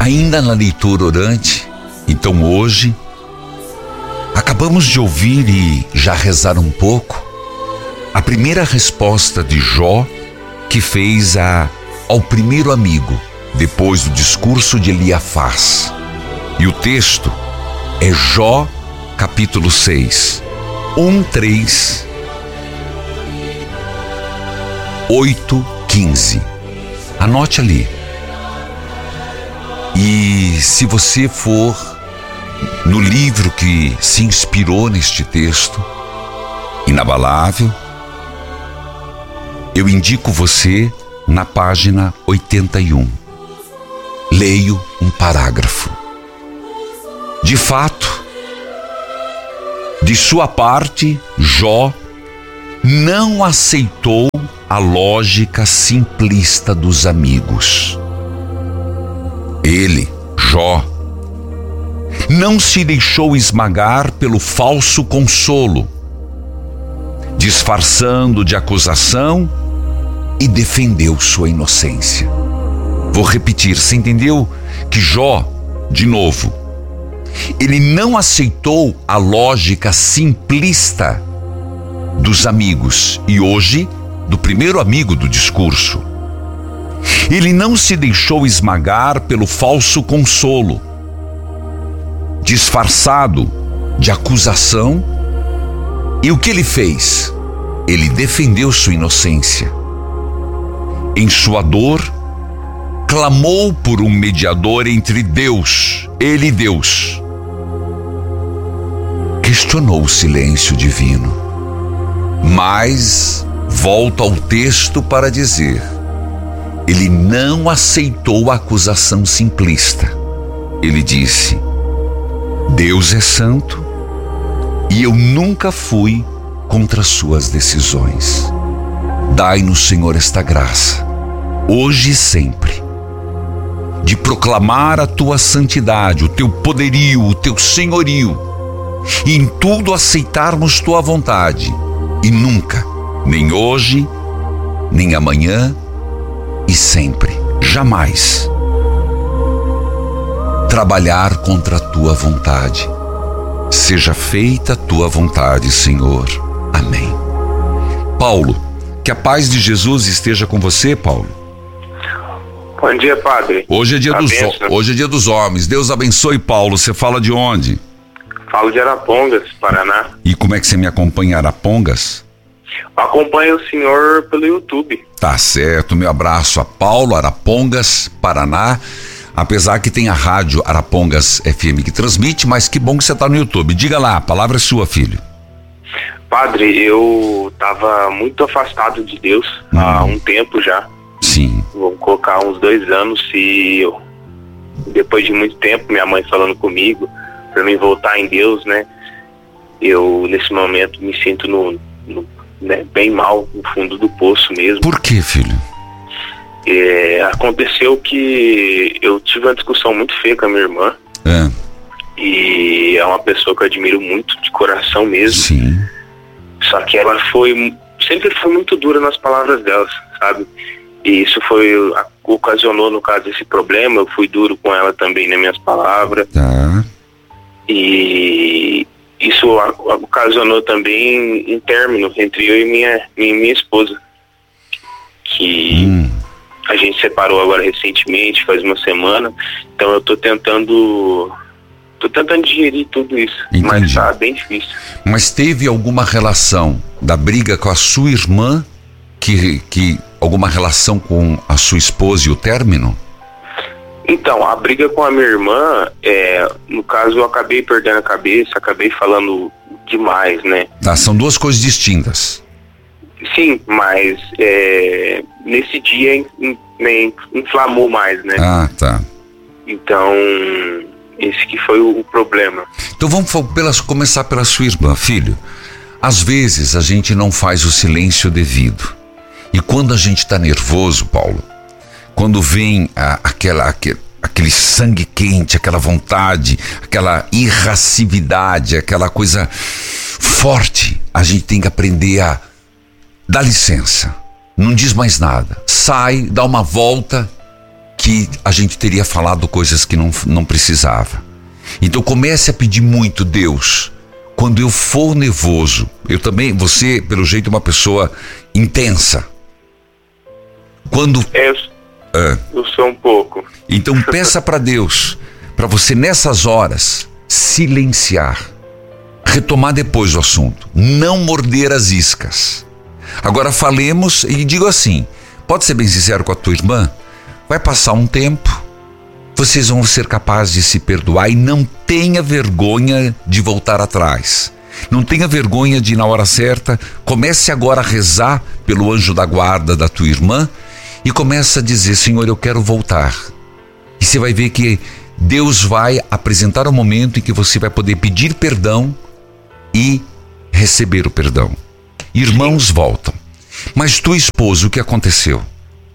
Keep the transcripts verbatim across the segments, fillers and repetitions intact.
Ainda na leitura orante, então hoje, acabamos de ouvir e já rezar um pouco a primeira resposta de Jó, que fez a, ao primeiro amigo, depois do discurso de Eliafaz. E o texto é Jó, capítulo seis, um, três, oito, quinze. Anote ali. E se você for no livro que se inspirou neste texto, inabalável, eu indico você na página oitenta e um. Leio um parágrafo. De fato, de sua parte, Jó não aceitou a lógica simplista dos amigos. Ele, Jó, não se deixou esmagar pelo falso consolo, disfarçando de acusação, e defendeu sua inocência. Vou repetir, você entendeu? Que Jó, de novo, ele não aceitou a lógica simplista dos amigos e hoje do primeiro amigo do discurso. Ele não se deixou esmagar pelo falso consolo, disfarçado de acusação. E o que ele fez? Ele defendeu sua inocência. Em sua dor, clamou por um mediador entre Deus, ele e Deus. Questionou o silêncio divino, mas volta ao texto para dizer: ele não aceitou a acusação simplista. Ele disse: Deus é santo e eu nunca fui contra suas decisões. Dai-nos, Senhor, esta graça, hoje e sempre, de proclamar a tua santidade, o teu poderio, o teu senhorio, e em tudo aceitarmos tua vontade, e nunca, nem hoje, nem amanhã, e sempre, jamais, trabalhar contra a tua vontade. Seja feita a tua vontade, Senhor. Amém. Paulo, que a paz de Jesus esteja com você, Paulo. Bom dia, padre. Hoje é dia, dos, hoje é dia dos homens. Deus abençoe, Paulo. Você fala de onde? Falo de Arapongas, Paraná. E como é que você me acompanha em Arapongas? Acompanho o senhor pelo YouTube. Tá certo, meu abraço a Paulo, Arapongas, Paraná. Apesar que tem a rádio Arapongas F M que transmite, mas que bom que você está no YouTube. Diga lá, a palavra é sua, filho. Padre, eu estava muito afastado de Deus hum. há um tempo já. Sim. Vou colocar uns dois anos e eu, depois de muito tempo, minha mãe falando comigo para mim voltar em Deus, né? Eu, nesse momento, me sinto no, no, né, bem mal, no fundo do poço mesmo. Por quê, filho? É, aconteceu que eu tive uma discussão muito feia com a minha irmã. É. E é uma pessoa que eu admiro muito, de coração mesmo. Sim. Só que ela foi, sempre foi muito dura nas palavras dela, sabe? E isso foi, ocasionou, no caso, esse problema. Eu fui duro com ela também nas minhas palavras. Tá. E isso ocasionou também um término entre eu e minha, minha, minha esposa. Que hum. a gente separou agora recentemente, faz uma semana. Então eu tô tentando... Tô tentando digerir tudo isso. Entendi. Mas tá bem difícil. Mas teve alguma relação da briga com a sua irmã, que, que alguma relação com a sua esposa e o término? Então, a briga com a minha irmã, é, no caso eu acabei perdendo a cabeça, acabei falando demais, né? Tá, são duas coisas distintas. Sim, mas é, nesse dia in, in, inflamou mais, né? Ah, tá. Então, esse que foi o, o problema. Então vamos pelas, começar pela sua irmã, filho. Às vezes a gente não faz o silêncio devido. E quando a gente está nervoso, Paulo, quando vem a, aquela, aquele, aquele sangue quente, aquela vontade, aquela irascibilidade, aquela coisa forte, a gente tem que aprender a dar licença. Não diz mais nada. Sai, dá uma volta, que a gente teria falado coisas que não, não precisava. Então comece a pedir muito, Deus, quando eu for nervoso, eu também, você, pelo jeito, é uma pessoa intensa. Quando... Eu, é, eu sou um pouco. Então peça para Deus, para você nessas horas, silenciar, retomar depois o assunto, não morder as iscas. Agora falemos e digo assim, pode ser bem sincero com a tua irmã, vai passar um tempo, vocês vão ser capazes de se perdoar e não tenha vergonha de voltar atrás. Não tenha vergonha de, na hora certa, comece agora a rezar pelo anjo da guarda da tua irmã e comece a dizer, Senhor, eu quero voltar. E você vai ver que Deus vai apresentar um momento em que você vai poder pedir perdão e receber o perdão. Irmãos voltam. Mas tua esposa, o que aconteceu?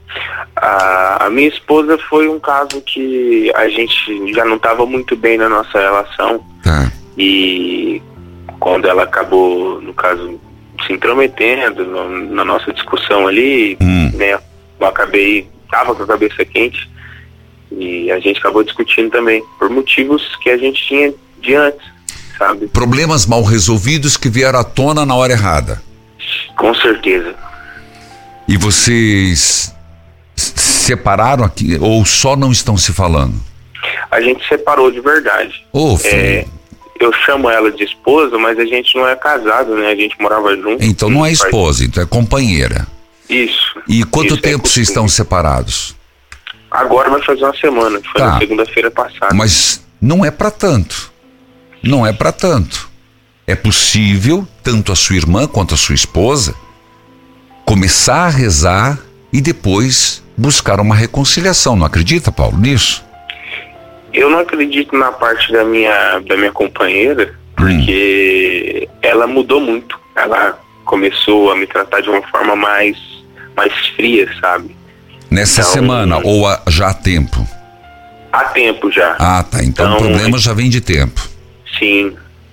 A, a minha esposa foi um caso que a gente já não estava muito bem na nossa relação. Tá. E quando ela acabou, no caso, se intrometendo no, na nossa discussão ali, hum. né, eu acabei, tava com a cabeça quente e a gente acabou discutindo também, por motivos que a gente tinha de antes, sabe? Problemas mal resolvidos que vieram à tona na hora errada. Com certeza. E vocês se separaram aqui ou só não estão se falando? A gente separou de verdade. Ô, filho. É, eu chamo ela de esposa, mas a gente não é casado, né? A gente morava junto. Então não é esposa, então é companheira. Isso. E quanto isso tempo é vocês estão separados? Agora vai fazer uma semana, foi Tá. na segunda-feira passada. Mas não é para tanto. Não é para tanto. É possível, tanto a sua irmã quanto a sua esposa, começar a rezar e depois buscar uma reconciliação. Não acredita, Paulo, nisso? Eu não acredito na parte da minha, da minha companheira, porque hum. ela mudou muito. Ela começou a me tratar de uma forma mais, mais fria, sabe? Nessa então, semana ou há, já há tempo? Há tempo já. Ah, tá. Então, então o problema já vem de tempo. Sim.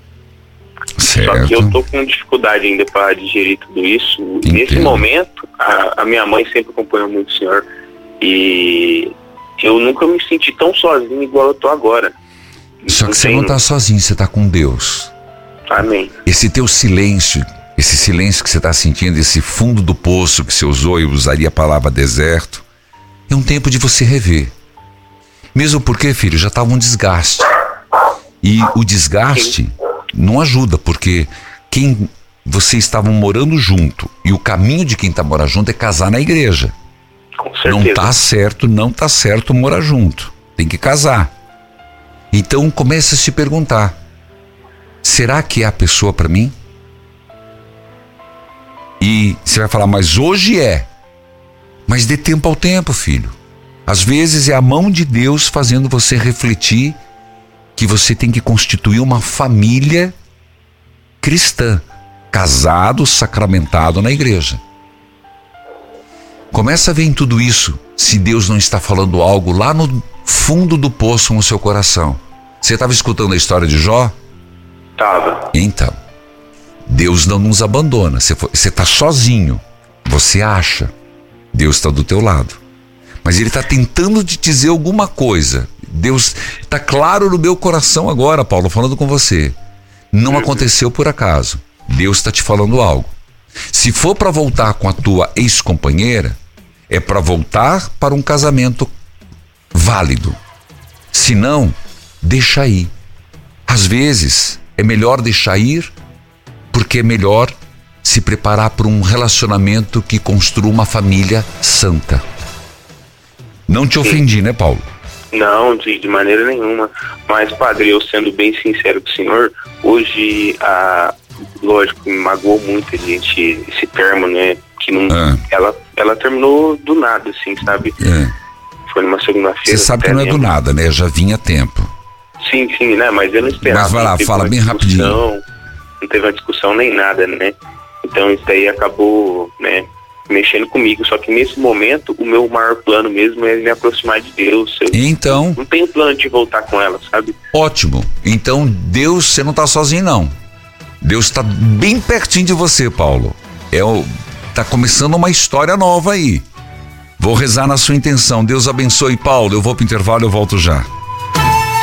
Certo. Só que eu tô com dificuldade ainda para digerir tudo isso. Entendo. Nesse momento, a, a minha mãe sempre acompanhou muito o senhor e eu nunca me senti tão sozinho igual eu tô agora. Só que não você tem... não tá sozinho, você tá com Deus. Amém. Esse teu silêncio, esse silêncio que você tá sentindo, esse fundo do poço que você usou, eu usaria a palavra deserto, é um tempo de você rever. Mesmo porque, filho, já estava um desgaste. E o desgaste não ajuda, porque quem vocês estavam morando junto e o caminho de quem está morando junto é casar na igreja. Com certeza. Não tá certo, não tá certo morar junto. Tem que casar. Então comece a se perguntar: será que é a pessoa para mim? E você vai falar, mas hoje é. Mas dê tempo ao tempo, filho. Às vezes é a mão de Deus fazendo você refletir que você tem que constituir uma família cristã, casado, sacramentado na igreja. Começa a ver em tudo isso se Deus não está falando algo lá no fundo do poço no seu coração. Você estava escutando a história de Jó? Tava. Então, Deus não nos abandona. Você está sozinho, você acha, Deus está do teu lado. Mas Ele está tentando te dizer alguma coisa. Deus está claro no meu coração agora, Paulo, falando com você. Não aconteceu por acaso. Deus está te falando algo. Se for para voltar com a tua ex-companheira, é para voltar para um casamento válido. Se não, deixa ir. Às vezes é melhor deixar ir, porque é melhor se preparar para um relacionamento que construa uma família santa. Não te ofendi, né, Paulo? Não, de, de maneira nenhuma. Mas, padre, eu sendo bem sincero com o senhor, hoje, a, lógico, me magoou muito a gente, esse termo, né? Que não, é. ela, ela terminou do nada, assim, sabe? É. Foi numa segunda-feira. Você sabe que não é do nada, né? Já vinha tempo. Sim, sim, né? Mas eu não esperava. Mas vai lá, fala bem rapidinho. Não teve uma discussão nem nada, né? Então isso daí acabou, né, mexendo comigo. Só que nesse momento, o meu maior plano mesmo é me aproximar de Deus. Eu então, não tenho plano de voltar com ela, sabe? Ótimo. Então Deus, você não está sozinho, não. Deus está bem pertinho de você, Paulo. É o, tá começando uma história nova aí. Vou rezar na sua intenção. Deus abençoe, Paulo. Eu vou para o intervalo, eu volto já.